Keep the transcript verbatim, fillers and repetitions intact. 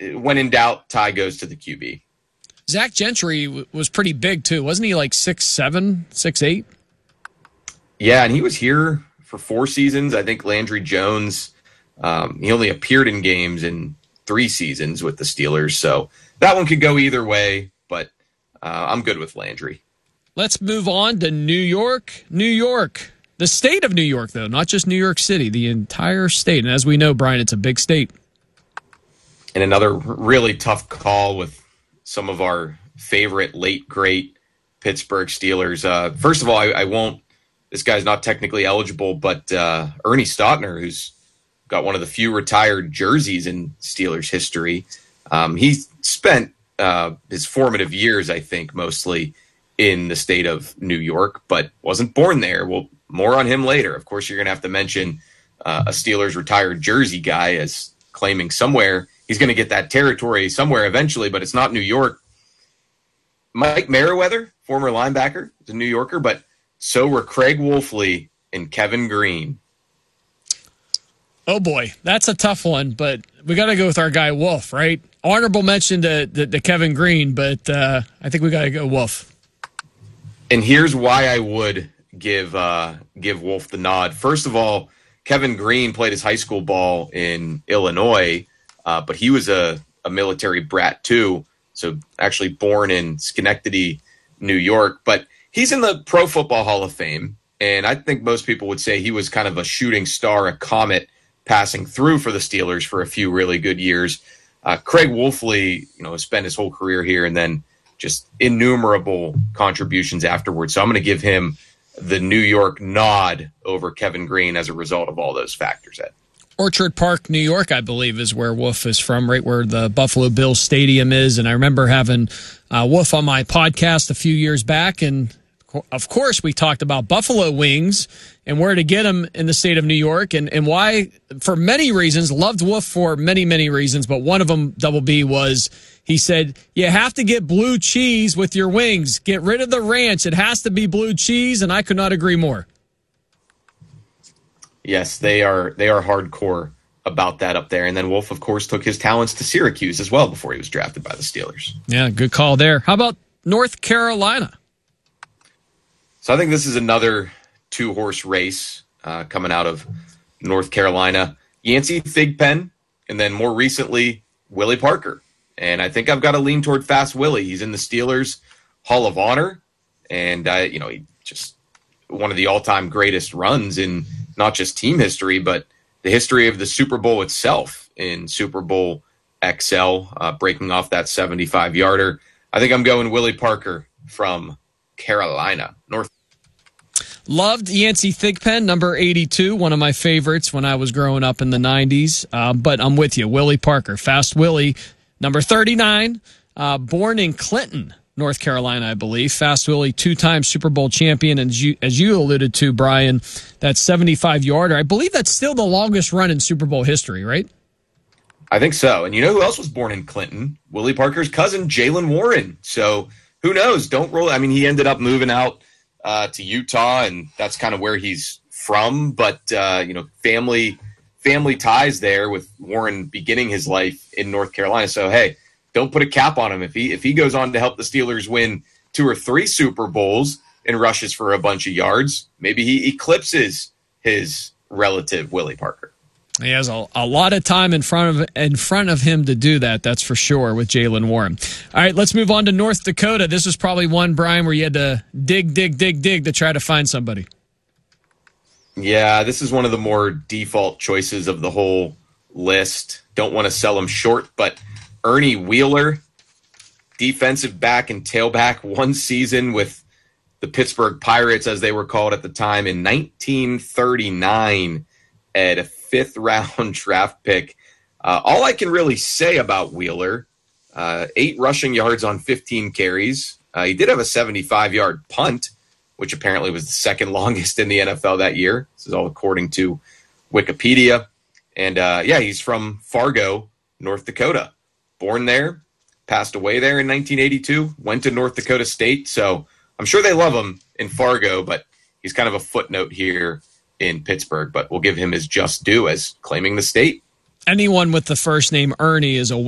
when in doubt, Ty goes to the Q B. Zach Gentry w- was pretty big, too. Wasn't he like six seven, six eight? Yeah, and he was here for four seasons. I think Landry Jones, um, he only appeared in games in three seasons with the Steelers. So that one could go either way, but uh, I'm good with Landry. Let's move on to New York. New York. The state of New York, though, not just New York City, the entire state. And as we know, Brian, it's a big state. And another really tough call with some of our favorite late, great Pittsburgh Steelers. Uh, first of all, I, I won't, this guy's not technically eligible, but uh, Ernie Stautner, who's got one of the few retired jerseys in Steelers history, um, he spent uh, his formative years, I think, mostly in the state of New York, but wasn't born there. Well, more on him later. Of course, you're going to have to mention uh, a Steelers retired jersey guy as claiming somewhere he's going to get that territory somewhere eventually, but it's not New York. Mike Merriweather, former linebacker, is a New Yorker, but so were Craig Wolfley and Kevin Greene. Oh, boy. That's a tough one, but we got to go with our guy Wolf, right? Honorable mention to, to, to Kevin Greene, but uh, I think we got to go Wolf. And here's why I would give uh, give Wolf the nod. First of all, Kevin Greene played his high school ball in Illinois, uh, but he was a, a military brat too, so actually born in Schenectady, New York. But he's in the Pro Football Hall of Fame, and I think most people would say he was kind of a shooting star, a comet passing through for the Steelers for a few really good years. Uh, Craig Wolfley, you know, spent his whole career here and then just innumerable contributions afterwards. So I'm going to give him the New York nod over Kevin Greene as a result of all those factors, Ed. Orchard Park, New York, I believe, is where Wolf is from, right where the Buffalo Bills Stadium is. And I remember having uh, Wolf on my podcast a few years back, and of course, we talked about buffalo wings and where to get them in the state of New York, and, and why, for many reasons, loved Wolf for many, many reasons. But one of them, Double B, was he said, you have to get blue cheese with your wings. Get rid of the ranch. It has to be blue cheese, and I could not agree more. Yes, they are they are hardcore about that up there. And then Wolf, of course, took his talents to Syracuse as well before he was drafted by the Steelers. Yeah, good call there. How about North Carolina? So I think this is another two-horse race uh, coming out of North Carolina. Yancey Thigpen, and then more recently, Willie Parker. And I think I've got to lean toward Fast Willie. He's in the Steelers Hall of Honor, and uh, you know, he just one of the all-time greatest runs in not just team history, but the history of the Super Bowl itself in Super Bowl X L, uh, breaking off that seventy-five-yarder. I think I'm going Willie Parker from Carolina, North. Loved Yancey Thigpen, number eighty-two, one of my favorites when I was growing up in the nineties. Uh, but I'm with you, Willie Parker, Fast Willie, number thirty-nine, uh, born in Clinton, North Carolina, I believe. Fast Willie, two-time Super Bowl champion, and as you, as you alluded to, Brian, that seventy-five-yarder. I believe that's still the longest run in Super Bowl history, right? I think so. And you know who else was born in Clinton? Willie Parker's cousin, Jaylen Warren. So who knows? Don't roll. I mean, he ended up moving out uh, to Utah, and that's kind of where he's from. But, uh, you know, family family ties there with Warren beginning his life in North Carolina. So, hey, don't put a cap on him. If he if he goes on to help the Steelers win two or three Super Bowls and rushes for a bunch of yards, maybe he eclipses his relative, Willie Parker. He has a, a lot of time in front of in front of him to do that, that's for sure, with Jaylen Warren. All right, let's move on to North Dakota. This was probably one, Brian, where you had to dig, dig, dig, dig to try to find somebody. Yeah, this is one of the more default choices of the whole list. Don't want to sell him short, but Ernie Wheeler, defensive back and tailback, one season with the Pittsburgh Pirates, as they were called at the time, in nineteen thirty-nine at a fifth-round draft pick. Uh, all I can really say about Wheeler, uh, eight rushing yards on fifteen carries. Uh, he did have a seventy-five-yard punt, which apparently was the second longest in the N F L that year. This is all according to Wikipedia. And, uh, yeah, he's from Fargo, North Dakota. Born there, passed away there in nineteen eighty-two, went to North Dakota State. So I'm sure they love him in Fargo, but he's kind of a footnote here in Pittsburgh. But we'll give him his just due as claiming the state. Anyone with the first name Ernie is a